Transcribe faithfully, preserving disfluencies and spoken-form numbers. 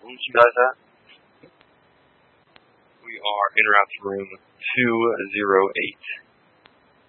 rooms you guys at? We are in wraps room two oh eight.